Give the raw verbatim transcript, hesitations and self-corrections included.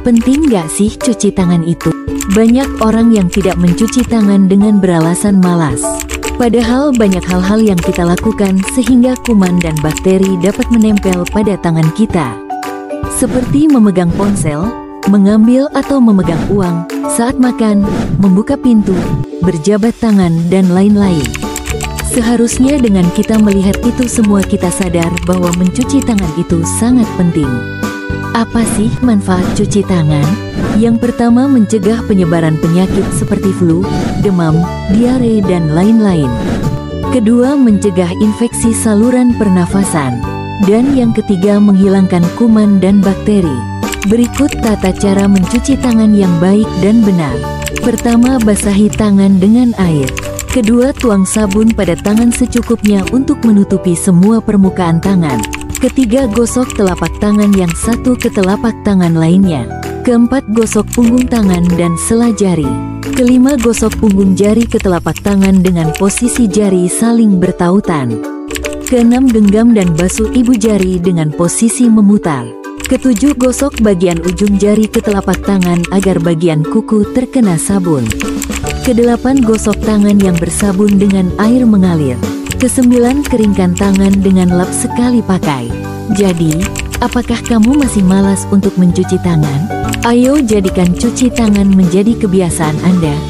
Penting gak sih cuci tangan itu? Banyak orang yang tidak mencuci tangan dengan beralasan malas. Padahal banyak hal-hal yang kita lakukan sehingga kuman dan bakteri dapat menempel pada tangan kita. Seperti memegang ponsel, mengambil atau memegang uang, saat makan, membuka pintu, berjabat tangan, dan lain-lain. Seharusnya dengan kita melihat itu semua kita sadar bahwa mencuci tangan itu sangat penting. Apa sih manfaat cuci tangan? Yang pertama, mencegah penyebaran penyakit seperti flu, demam, diare, dan lain-lain. Kedua, mencegah infeksi saluran pernafasan. Dan yang ketiga, menghilangkan kuman dan bakteri. Berikut tata cara mencuci tangan yang baik dan benar. Pertama, basahi tangan dengan air. Kedua, tuang sabun pada tangan secukupnya untuk menutupi semua permukaan tangan. Ketiga, gosok telapak tangan yang satu ke telapak tangan lainnya. Keempat, gosok punggung tangan dan sela jari. Kelima, gosok punggung jari ke telapak tangan dengan posisi jari saling bertautan. Keenam, genggam dan basuh ibu jari dengan posisi memutar. Ketujuh, gosok bagian ujung jari ke telapak tangan agar bagian kuku terkena sabun. Kedelapan, gosok tangan yang bersabun dengan air mengalir. Kesembilan, keringkan tangan dengan lap sekali pakai. Jadi, apakah kamu masih malas untuk mencuci tangan? Ayo jadikan cuci tangan menjadi kebiasaan Anda.